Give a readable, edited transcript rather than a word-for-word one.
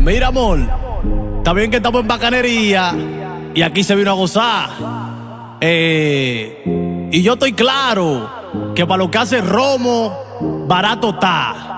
Mira, amor, está bien que estamos en bacanería y aquí se vino a gozar. Y yo estoy claro que para lo que hace Romo, barato está.